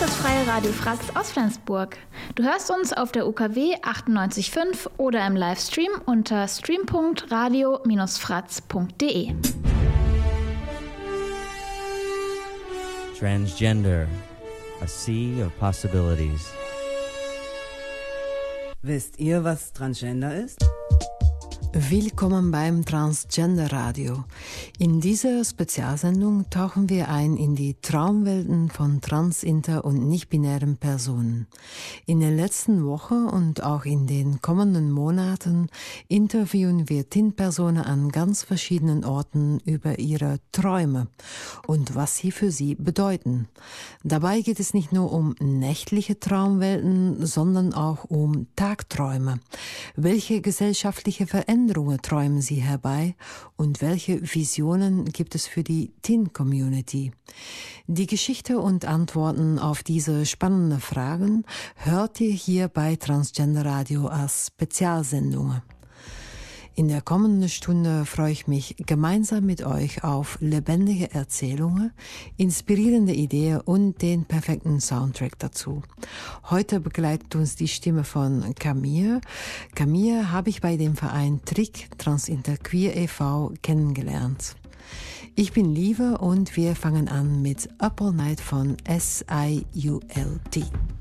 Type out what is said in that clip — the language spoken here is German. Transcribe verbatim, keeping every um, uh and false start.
das freie Radio Fratz aus Flensburg. Du hörst uns auf der U K W achtundneunzig Komma fünf oder im Livestream unter stream punkt radio Bindestrich fratz punkt de. Transgender, a sea of possibilities. Wisst ihr, was Transgender ist? Willkommen beim Transgender Radio. In dieser Spezialsendung tauchen wir ein in die Traumwelten von trans-, inter- und nicht-binären Personen. In den letzten Wochen und auch in den kommenden Monaten interviewen wir T I N-Personen an ganz verschiedenen Orten über ihre Träume und was sie für sie bedeuten. Dabei geht es nicht nur um nächtliche Traumwelten, sondern auch um Tagträume. Welche gesellschaftliche Veränderungen träumen Sie herbei und welche Visionen gibt es für die T I N-Community? Die Geschichte und Antworten auf diese spannenden Fragen hört ihr hier bei Transgender Radio als Spezialsendungen. In der kommenden Stunde freue ich mich gemeinsam mit euch auf lebendige Erzählungen, inspirierende Ideen und den perfekten Soundtrack dazu. Heute begleitet uns die Stimme von Camille. Camille habe ich bei dem Verein Trick Transinterqueer e V kennengelernt. Ich bin Lieve und wir fangen an mit Up All Night von S I U L T.